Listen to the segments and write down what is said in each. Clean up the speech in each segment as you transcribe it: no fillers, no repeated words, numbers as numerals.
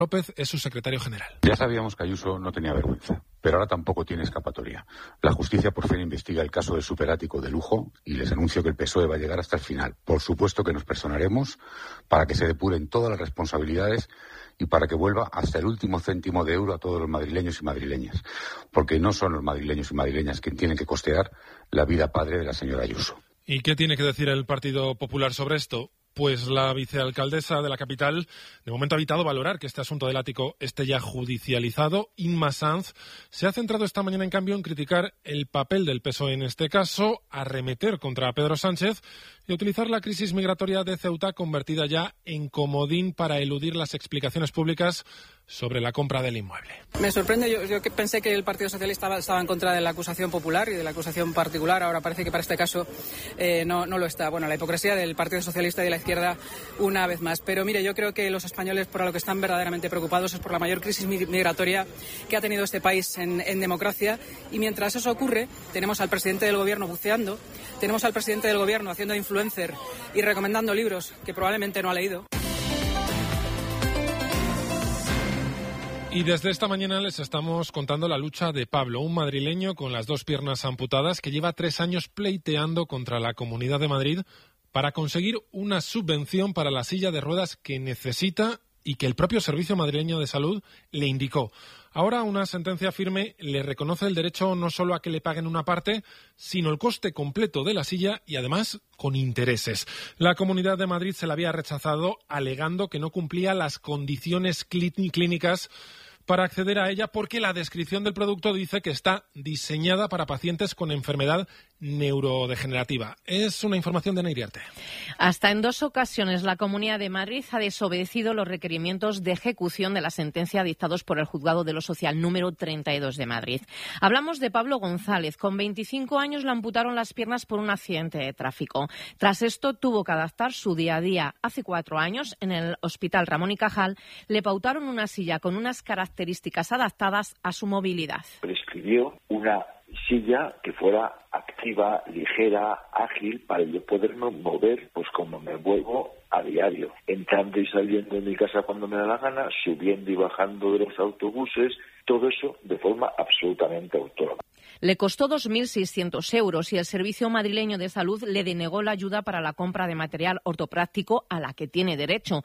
López es su secretario general. Ya sabíamos que Ayuso no tenía vergüenza, pero ahora tampoco tiene escapatoria. La justicia por fin investiga el caso del superático de lujo y les anuncio que el PSOE va a llegar hasta el final. Por supuesto que nos personaremos para que se depuren todas las responsabilidades y para que vuelva hasta el último céntimo de euro a todos los madrileños y madrileñas, porque no son los madrileños y madrileñas quienes tienen que costear la vida padre de la señora Ayuso. ¿Y qué tiene que decir el Partido Popular sobre esto? Pues la vicealcaldesa de la capital de momento ha evitado valorar que este asunto del ático esté ya judicializado. Inma Sanz se ha centrado esta mañana, en cambio, en criticar el papel del PSOE en este caso, arremeter contra Pedro Sánchez y utilizar la crisis migratoria de Ceuta convertida ya en comodín para eludir las explicaciones públicas sobre la compra del inmueble. Me sorprende, yo que pensé que el Partido Socialista estaba en contra de la acusación popular y de la acusación particular, ahora parece que para este caso no lo está. Bueno, la hipocresía del Partido Socialista y de la izquierda una vez más. Pero mire, yo creo que los españoles por lo que están verdaderamente preocupados es por la mayor crisis migratoria que ha tenido este país en democracia, y mientras eso ocurre tenemos al presidente del gobierno buceando, tenemos al presidente del gobierno haciendo influencer y recomendando libros que probablemente no ha leído. Y desde esta mañana les estamos contando la lucha de Pablo, un madrileño con las dos piernas amputadas que lleva 3 años pleiteando contra la Comunidad de Madrid para conseguir una subvención para la silla de ruedas que necesita y que el propio Servicio Madrileño de Salud le indicó. Ahora una sentencia firme le reconoce el derecho no solo a que le paguen una parte, sino el coste completo de la silla y además con intereses. La Comunidad de Madrid se la había rechazado alegando que no cumplía las condiciones clínicas para acceder a ella, porque la descripción del producto dice que está diseñada para pacientes con enfermedad neurodegenerativa. Es una información de Neiriarte. Hasta en 2 ocasiones la Comunidad de Madrid ha desobedecido los requerimientos de ejecución de la sentencia dictados por el Juzgado de lo Social número 32 de Madrid. Hablamos de Pablo González. Con 25 años le amputaron las piernas por un accidente de tráfico. Tras esto tuvo que adaptar su día a día. Hace 4 años, en el Hospital Ramón y Cajal, le pautaron una silla con unas características adaptadas a su movilidad. Prescribió una silla que fuera activa, ligera, ágil, para yo poderme mover pues como me muevo a diario, entrando y saliendo de mi casa cuando me da la gana, subiendo y bajando de los autobuses, todo eso de forma absolutamente autónoma. Le costó 2.600 euros y el Servicio Madrileño de Salud le denegó la ayuda para la compra de material ortopráctico a la que tiene derecho,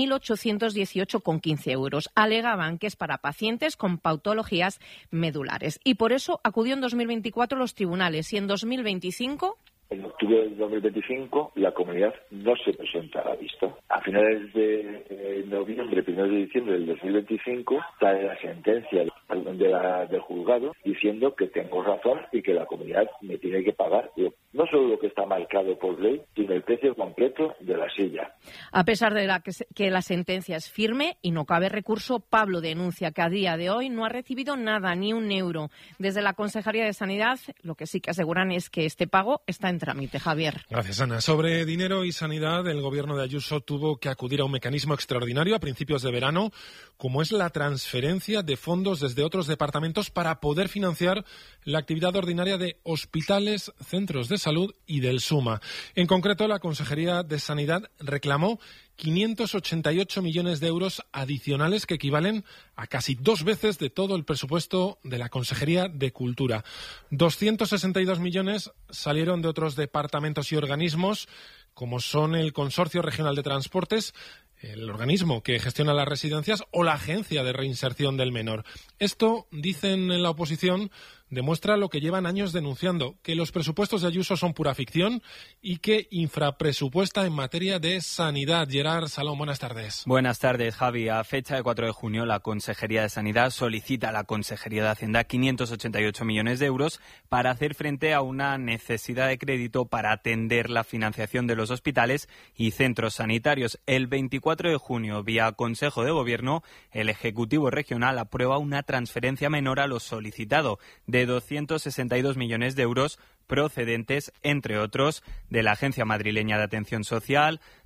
1.818,15 euros. Alegaban que es para pacientes con patologías medulares y por eso acudió en 2024 a los tribunales y en 2025... En octubre del 2025 la comunidad no se presenta a la vista. A finales de noviembre, 1 de diciembre del 2025, sale la sentencia del juzgado diciendo que tengo razón y que la comunidad me tiene que pagar no solo lo que está marcado por ley, sino el precio completo de la silla. A pesar de que la sentencia es firme y no cabe recurso, Pablo denuncia que a día de hoy no ha recibido nada, ni un euro. Desde la Consejería de Sanidad, lo que sí que aseguran es que este pago está en trámite. Javier. Gracias, Ana. Sobre dinero y sanidad, el gobierno de Ayuso tuvo que acudir a un mecanismo extraordinario a principios de verano, como es la transferencia de fondos desde otros departamentos para poder financiar la actividad ordinaria de hospitales, centros de salud y del SUMA. En concreto, la Consejería de Sanidad reclamó 588 millones de euros adicionales que equivalen a casi 2 veces de todo el presupuesto de la Consejería de Cultura. 262 millones salieron de otros departamentos y organismos, como son el Consorcio Regional de Transportes, el organismo que gestiona las residencias o la Agencia de Reinserción del Menor. Esto, dicen en la oposición, demuestra lo que llevan años denunciando, que los presupuestos de Ayuso son pura ficción y que infrapresupuesta en materia de sanidad. Gerard Salón, buenas tardes. Buenas tardes, Javi. A fecha de 4 de junio, la Consejería de Sanidad solicita a la Consejería de Hacienda 588 millones de euros para hacer frente a una necesidad de crédito para atender la financiación de los hospitales y centros sanitarios. El 24 de junio, vía Consejo de Gobierno, el Ejecutivo Regional aprueba una transferencia menor a lo solicitado de 262 millones de euros procedentes, entre otros, de la Agencia Madrileña de Atención Social,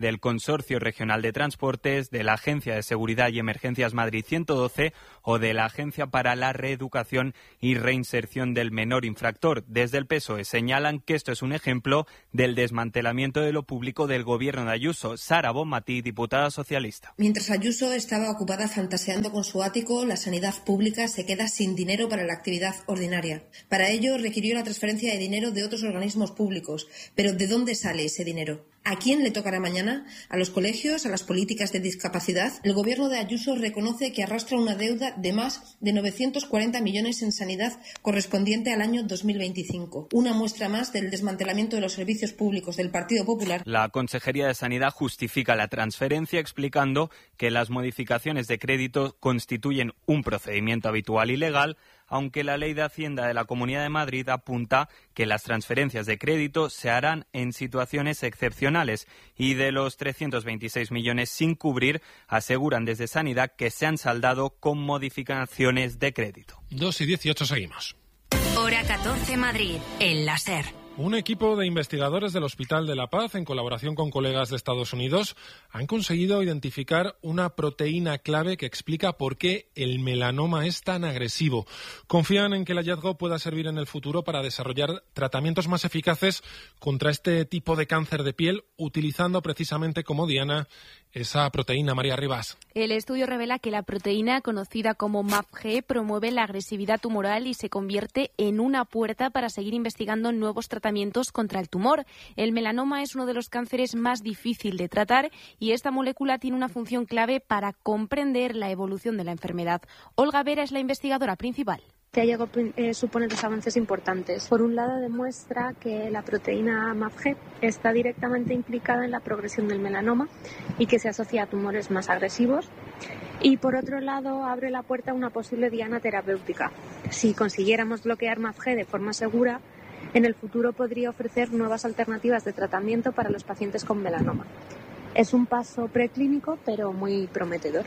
del Consorcio Regional de Transportes, de la Agencia de Seguridad y Emergencias Madrid 112 o de la Agencia para la Reeducación y Reinserción del Menor Infractor. Desde el PSOE señalan que esto es un ejemplo del desmantelamiento de lo público del gobierno de Ayuso. Sara Bonmatí, diputada socialista. Mientras Ayuso estaba ocupada fantaseando con su ático, la sanidad pública se queda sin dinero para la actividad ordinaria. Para ello requirió la transferencia de dinero de otros organismos públicos. Pero ¿de dónde sale ese dinero? ¿A quién le tocará mañana? ¿A los colegios? ¿A las políticas de discapacidad? El gobierno de Ayuso reconoce que arrastra una deuda de más de 940 millones en sanidad correspondiente al año 2025. Una muestra más del desmantelamiento de los servicios públicos del Partido Popular. La Consejería de Sanidad justifica la transferencia explicando que las modificaciones de crédito constituyen un procedimiento habitual y legal, aunque la Ley de Hacienda de la Comunidad de Madrid apunta que las transferencias de crédito se harán en situaciones excepcionales y de los 326 millones sin cubrir, aseguran desde Sanidad que se han saldado con modificaciones de crédito. 2:18 seguimos. Hora 14 Madrid, el láser. Un equipo de investigadores del Hospital de la Paz, en colaboración con colegas de Estados Unidos, han conseguido identificar una proteína clave que explica por qué el melanoma es tan agresivo. Confían en que el hallazgo pueda servir en el futuro para desarrollar tratamientos más eficaces contra este tipo de cáncer de piel, utilizando precisamente como diana esa proteína. María Rivas. El estudio revela que la proteína, conocida como MAPG, promueve la agresividad tumoral y se convierte en una puerta para seguir investigando nuevos tratamientos contra el tumor. El melanoma es uno de los cánceres más difícil de tratar y esta molécula tiene una función clave para comprender la evolución de la enfermedad. Olga Vera es la investigadora principal. Este hallazgo supone dos avances importantes. Por un lado, demuestra que la proteína MAPG está directamente implicada en la progresión del melanoma y que se asocia a tumores más agresivos. Y por otro lado, abre la puerta a una posible diana terapéutica. Si consiguiéramos bloquear MAPG de forma segura, en el futuro podría ofrecer nuevas alternativas de tratamiento para los pacientes con melanoma. Es un paso preclínico, pero muy prometedor.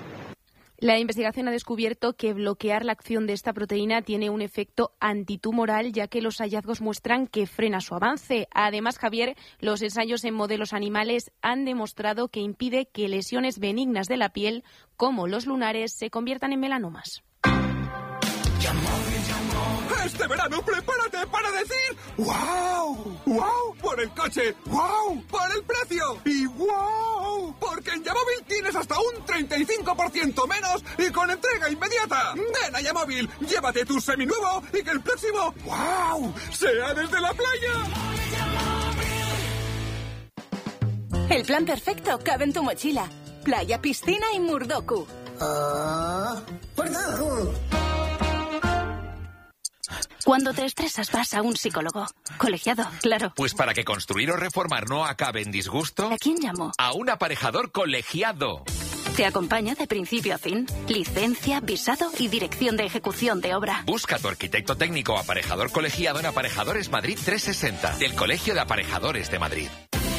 La investigación ha descubierto que bloquear la acción de esta proteína tiene un efecto antitumoral, ya que los hallazgos muestran que frena su avance. Además, Javier, los ensayos en modelos animales han demostrado que impide que lesiones benignas de la piel, como los lunares, se conviertan en melanomas. Este verano prepárate para decir ¡wow! ¡Wow! Por el coche, ¡wow! Por el precio y ¡wow! Porque en Yamóvil tienes hasta un 35% menos y con entrega inmediata. Ven a Yamóvil, llévate tu seminuevo y que el próximo ¡wow! sea desde la playa. El plan perfecto cabe en tu mochila. Playa, piscina y Murdoku. ¡Murdoku! Cuando te estresas vas a un psicólogo. Colegiado, claro. Pues para que construir o reformar no acabe en disgusto... ¿A quién llamo? A un aparejador colegiado. Te acompaña de principio a fin. Licencia, visado y dirección de ejecución de obra. Busca a tu arquitecto técnico o aparejador colegiado en Aparejadores Madrid 360, del Colegio de Aparejadores de Madrid.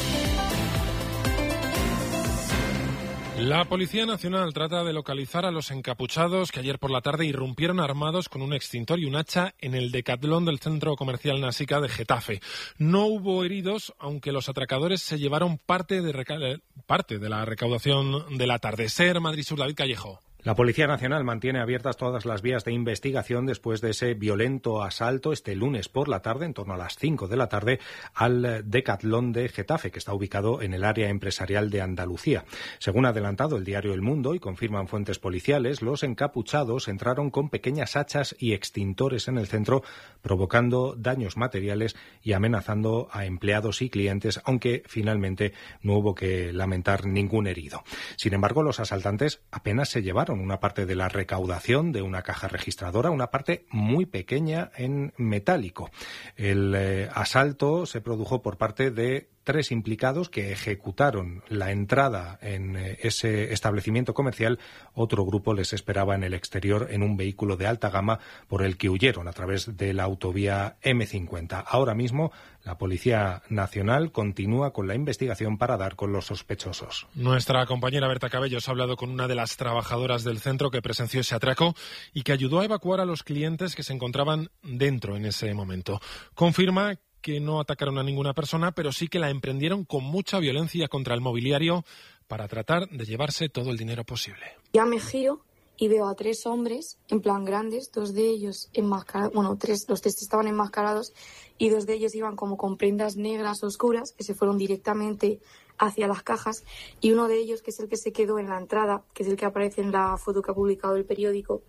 La Policía Nacional trata de localizar a los encapuchados que ayer por la tarde irrumpieron armados con un extintor y un hacha en el Decatlón del centro comercial Nasica de Getafe. No hubo heridos, aunque los atracadores se llevaron parte de la recaudación del atardecer. Madrid Sur, David Callejo. La Policía Nacional mantiene abiertas todas las vías de investigación después de ese violento asalto este lunes por la tarde, en torno a las 5 de la tarde, al Decatlón de Getafe, que está ubicado en el área empresarial de Andalucía. Según ha adelantado el diario El Mundo y confirman fuentes policiales, los encapuchados entraron con pequeñas hachas y extintores en el centro, provocando daños materiales y amenazando a empleados y clientes, aunque finalmente no hubo que lamentar ningún herido. Sin embargo, los asaltantes apenas se llevaron una parte de la recaudación de una caja registradora, una parte muy pequeña en metálico. El asalto se produjo por parte de 3 implicados que ejecutaron la entrada en ese establecimiento comercial. Otro grupo les esperaba en el exterior en un vehículo de alta gama por el que huyeron a través de la autovía M50. Ahora mismo la Policía Nacional continúa con la investigación para dar con los sospechosos. Nuestra compañera Berta Cabellos ha hablado con una de las trabajadoras del centro que presenció ese atraco y que ayudó a evacuar a los clientes que se encontraban dentro en ese momento. Confirma que no atacaron a ninguna persona, pero sí que la emprendieron con mucha violencia contra el mobiliario para tratar de llevarse todo el dinero posible. Ya me giro y veo a 3 hombres, en plan grandes, 2 de ellos enmascarados, los 3 estaban enmascarados y 2 de ellos iban como con prendas negras oscuras que se fueron directamente hacia las cajas, y uno de ellos, que es el que se quedó en la entrada, que es el que aparece en la foto que ha publicado el periódico,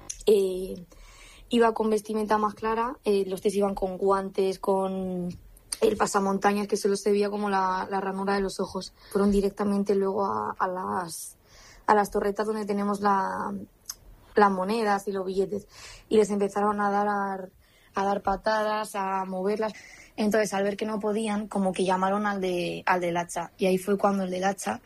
iba con vestimenta más clara, los 3 iban con guantes, con el pasamontañas que solo se veía como la ranura de los ojos. Fueron directamente luego a las torretas donde tenemos las monedas y los billetes, y les empezaron a dar patadas, a moverlas. Entonces, al ver que no podían, como que llamaron al del hacha, y ahí fue cuando el del hacha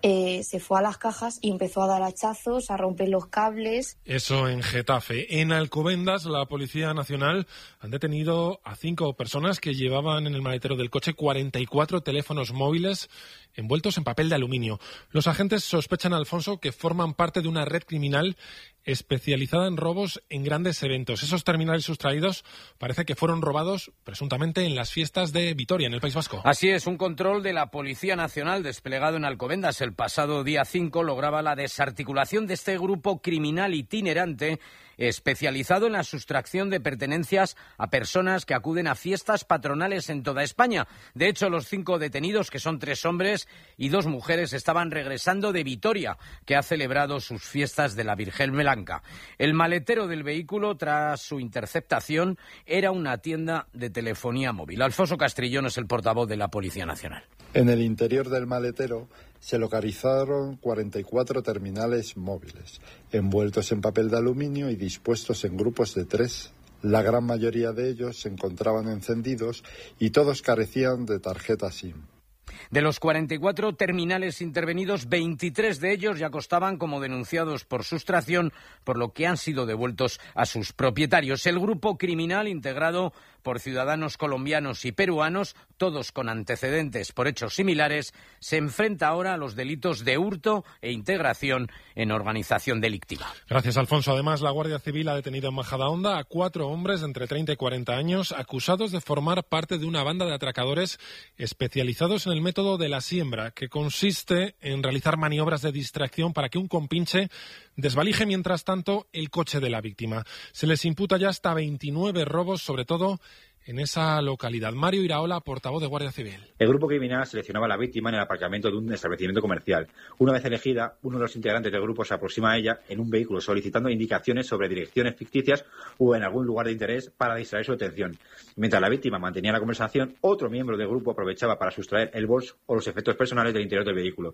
se fue a las cajas y empezó a dar hachazos, a romper los cables. Eso en Getafe. En Alcobendas, la Policía Nacional han detenido a 5 personas que llevaban en el maletero del coche 44 teléfonos móviles envueltos en papel de aluminio. Los agentes sospechan, Alfonso, que forman parte de una red criminal especializada en robos en grandes eventos. Esos terminales sustraídos parece que fueron robados presuntamente en las fiestas de Vitoria, en el País Vasco. Así es, un control de la Policía Nacional desplegado en Alcobendas el pasado día 5 lograba la desarticulación de este grupo criminal itinerante especializado en la sustracción de pertenencias a personas que acuden a fiestas patronales en toda España. De hecho, los 5 detenidos, que son 3 hombres y 2 mujeres, estaban regresando de Vitoria, que ha celebrado sus fiestas de la Virgen Blanca. El maletero del vehículo, tras su interceptación, era una tienda de telefonía móvil. Alfonso Castrillón es el portavoz de la Policía Nacional. En el interior del maletero se localizaron 44 terminales móviles, envueltos en papel de aluminio y dispuestos en grupos de 3. La gran mayoría de ellos se encontraban encendidos y todos carecían de tarjeta SIM. De los 44 terminales intervenidos, 23 de ellos ya constaban como denunciados por sustracción, por lo que han sido devueltos a sus propietarios. El grupo criminal, integrado por ciudadanos colombianos y peruanos, todos con antecedentes por hechos similares, se enfrenta ahora a los delitos de hurto e integración en organización delictiva. Gracias, Alfonso. Además, la Guardia Civil ha detenido en Majadahonda a 4 hombres de entre 30 y 40 años acusados de formar parte de una banda de atracadores especializados en el método de la siembra, que consiste en realizar maniobras de distracción para que un compinche desvalije mientras tanto el coche de la víctima. Se les imputa ya hasta 29 robos, sobre todo en esa localidad. Mario Iraola, portavoz de Guardia Civil. El grupo criminal seleccionaba a la víctima en el aparcamiento de un establecimiento comercial. Una vez elegida, uno de los integrantes del grupo se aproxima a ella en un vehículo solicitando indicaciones sobre direcciones ficticias o en algún lugar de interés para distraer su atención. Mientras la víctima mantenía la conversación, otro miembro del grupo aprovechaba para sustraer el bolso o los efectos personales del interior del vehículo.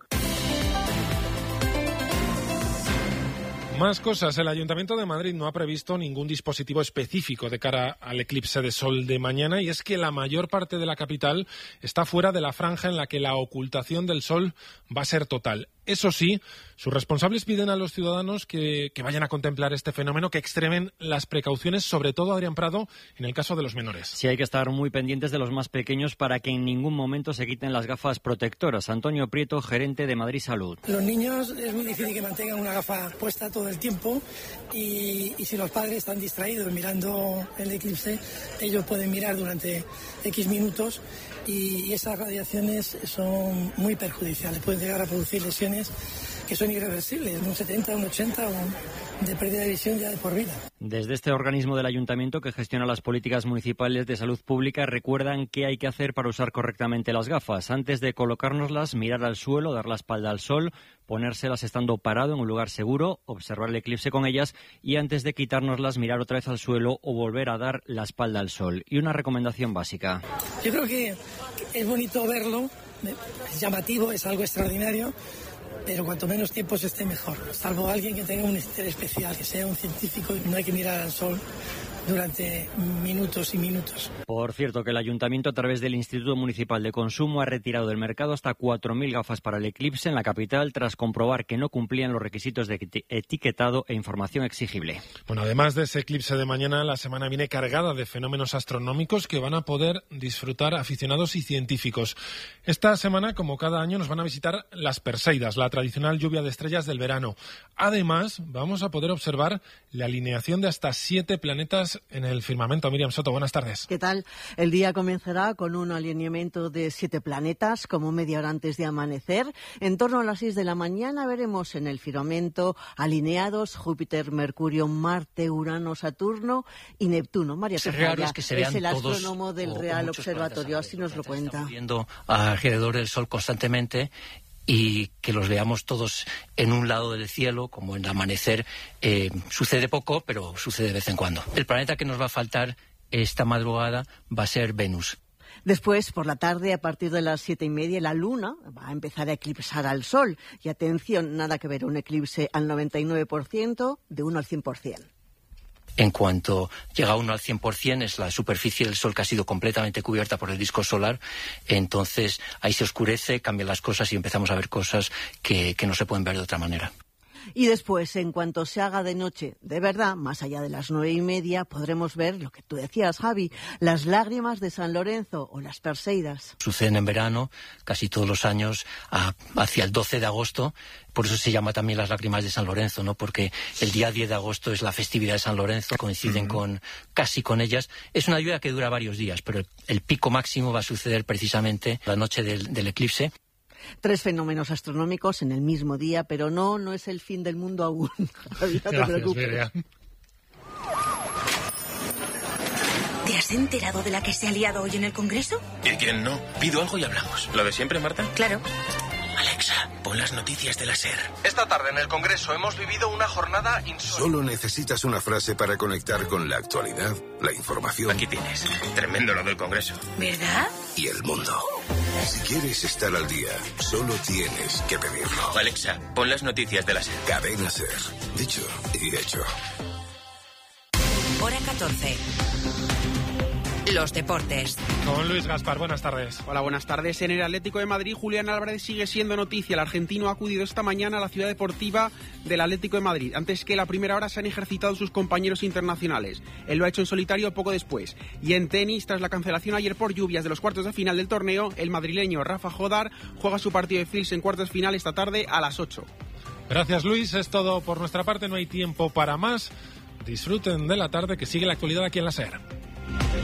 Más cosas. El Ayuntamiento de Madrid no ha previsto ningún dispositivo específico de cara al eclipse de sol de mañana, y es que la mayor parte de la capital está fuera de la franja en la que la ocultación del sol va a ser total. Eso sí, sus responsables piden a los ciudadanos que vayan a contemplar este fenómeno, que extremen las precauciones, sobre todo, Adrián Prado, en el caso de los menores. Sí, hay que estar muy pendientes de los más pequeños para que en ningún momento se quiten las gafas protectoras. Antonio Prieto, gerente de Madrid Salud. Los niños es muy difícil que mantengan una gafa puesta todo el tiempo y si los padres están distraídos mirando el eclipse, ellos pueden mirar durante X minutos y esas radiaciones son muy perjudiciales, pueden llegar a producir lesiones que son irreversibles, un 70, un 80 de pérdida de visión ya de por vida. Desde este organismo del Ayuntamiento que gestiona las políticas municipales de salud pública recuerdan qué hay que hacer para usar correctamente las gafas. Antes de colocárnoslas, mirar al suelo, dar la espalda al sol, ponérselas estando parado en un lugar seguro, observar el eclipse con ellas y antes de quitárnoslas mirar otra vez al suelo o volver a dar la espalda al sol. Y una recomendación básica. Yo creo que es bonito verlo, es llamativo, es algo extraordinario, pero cuanto menos tiempo se esté mejor, salvo alguien que tenga un interés especial, que sea un científico, no hay que mirar al sol durante minutos y minutos. Por cierto, que el Ayuntamiento, a través del Instituto Municipal de Consumo, ha retirado del mercado hasta 4.000 gafas para el eclipse en la capital tras comprobar que no cumplían los requisitos de etiquetado e información exigible. Bueno, además de ese eclipse de mañana, la semana viene cargada de fenómenos astronómicos que van a poder disfrutar aficionados y científicos. Esta semana, como cada año, nos van a visitar las Perseidas, la la tradicional lluvia de estrellas del verano. Además, vamos a poder observar la alineación de hasta 7 planetas en el firmamento. Miriam Soto, buenas tardes. ¿Qué tal? El día comenzará con un alineamiento de 7 planetas, como media hora antes de amanecer. En torno a las 6 de la mañana veremos en el firmamento alineados Júpiter, Mercurio, Marte, Urano, Saturno y Neptuno. María Tejada es el astrónomo del Real Observatorio, así nos lo cuenta. Estamos viendo alrededor del Sol constantemente y que los veamos todos en un lado del cielo, como en el amanecer, sucede poco, pero sucede de vez en cuando. El planeta que nos va a faltar esta madrugada va a ser Venus. Después, por la tarde, a partir de las 7:30, la Luna va a empezar a eclipsar al Sol. Y atención, nada que ver, un eclipse al 99%, de 1 al 100%. En cuanto llega uno al 100%, es la superficie del Sol que ha sido completamente cubierta por el disco solar. Entonces ahí se oscurece, cambian las cosas y empezamos a ver cosas que no se pueden ver de otra manera. Y después, en cuanto se haga de noche, de verdad, más allá de las 9:30, podremos ver lo que tú decías, Javi, las lágrimas de San Lorenzo o las Perseidas. Suceden en verano, casi todos los años, hacia el 12 de agosto. Por eso se llama también las lágrimas de San Lorenzo, ¿no? Porque el día 10 de agosto es la festividad de San Lorenzo, coinciden casi con ellas. Es una lluvia que dura varios días, pero el pico máximo va a suceder precisamente la noche del eclipse. 3 fenómenos astronómicos en el mismo día, pero no es el fin del mundo aún. No te preocupes. ¿Te has enterado de la que se ha liado hoy en el Congreso? ¿Y quién no? Pido algo y hablamos. ¿Lo de siempre, Marta? Claro. Alexa, pon las noticias de la SER. Esta tarde en el Congreso hemos vivido una jornada insólita. Solo necesitas una frase para conectar con la actualidad, la información. Aquí tienes. Tremendo lo del Congreso. ¿Verdad? Y el mundo. Si quieres estar al día, solo tienes que pedirlo. Alexa, pon las noticias de la SER. Cadena SER. Dicho y hecho. Hora 14. Los deportes. Con Luis Gaspar, buenas tardes. Hola, buenas tardes. En el Atlético de Madrid, Julián Álvarez sigue siendo noticia. El argentino ha acudido esta mañana a la ciudad deportiva del Atlético de Madrid. Antes que la primera hora se han ejercitado sus compañeros internacionales. Él lo ha hecho en solitario poco después. Y en tenis, tras la cancelación ayer por lluvias de los cuartos de final del torneo, el madrileño Rafa Jodar juega su partido de Fils en cuartos de final esta tarde a las 8. Gracias, Luis. Es todo por nuestra parte. No hay tiempo para más. Disfruten de la tarde, que sigue la actualidad aquí en la SER.